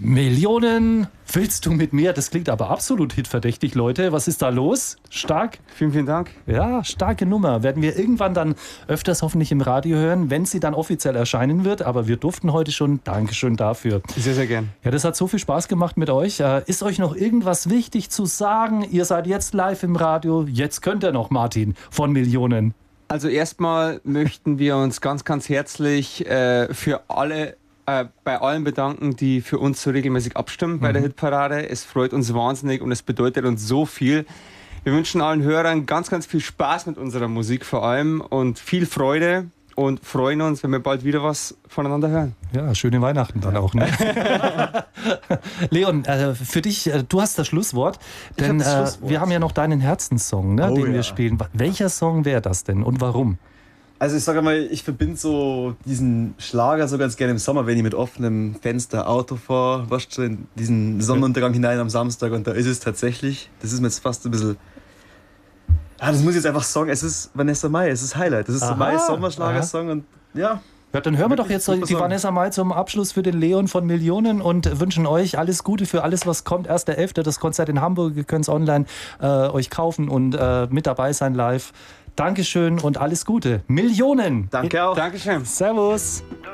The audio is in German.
Millionen willst du mit mir? Das klingt aber absolut hitverdächtig, Leute. Was ist da los? Stark. Vielen, vielen Dank. Ja, starke Nummer. Werden wir irgendwann dann öfters hoffentlich im Radio hören, wenn sie dann offiziell erscheinen wird. Aber wir durften heute schon. Dankeschön dafür. Sehr, sehr gern. Ja, das hat so viel Spaß gemacht mit euch. Ist euch noch irgendwas wichtig zu sagen? Ihr seid jetzt live im Radio. Jetzt könnt ihr noch, Martin, von Millionen. Also erstmal möchten wir uns ganz, ganz herzlich für alle bei allen bedanken, die für uns so regelmäßig abstimmen bei der Hitparade. Es freut uns wahnsinnig und es bedeutet uns so viel. Wir wünschen allen Hörern ganz, ganz viel Spaß mit unserer Musik vor allem und viel Freude und freuen uns, wenn wir bald wieder was voneinander hören. Ja, schöne Weihnachten dann auch. Ne? Leon, für dich, du hast das Schlusswort, denn wir haben ja noch deinen Herzenssong, ne, den wir spielen. Welcher Song wäre das denn und warum? Also ich sage mal, ich verbinde so diesen Schlager so ganz gerne im Sommer, wenn ich mit offenem Fenster Auto fahre, weißt du, in diesen Sonnenuntergang hinein am Samstag und da ist es tatsächlich, das ist mir jetzt fast ein bisschen, das muss ich jetzt einfach sagen, es ist Vanessa Mai, es ist Highlight, das ist so mein Sommerschlagersong und ja. Ja, dann hören wir doch jetzt die Vanessa Mai zum Abschluss für den Leon von Millionen und wünschen euch alles Gute für alles, was kommt. 1.11. das Konzert in Hamburg, ihr könnt es online euch kaufen und mit dabei sein live. Dankeschön und alles Gute. Millionen. Danke auch. Dankeschön. Servus.